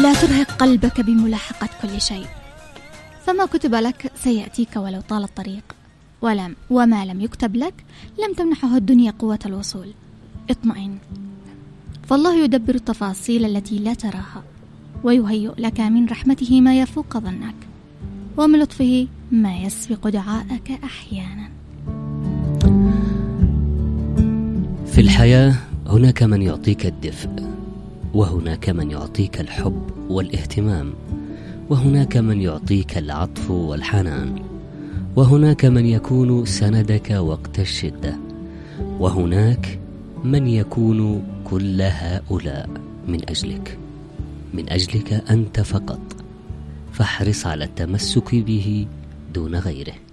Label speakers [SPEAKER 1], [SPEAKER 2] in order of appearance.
[SPEAKER 1] لا ترهق قلبك بملاحقة كل شيء، فما كتب لك سيأتيك ولو طال الطريق، وما لم يكتب لك لم تمنحه الدنيا قوة الوصول. اطمئن، فالله يدبر التفاصيل التي لا تراها، ويهيئ لك من رحمته ما يفوق ظنك، ومن لطفه ما يسبق دعاءك أحيانا.
[SPEAKER 2] في الحياة هناك من يعطيك الدفء، وهناك من يعطيك الحب والاهتمام، وهناك من يعطيك العطف والحنان، وهناك من يكون سندك وقت الشدة، وهناك من يكون كل هؤلاء من أجلك أنت فقط، فاحرص على التمسك به دون غيره.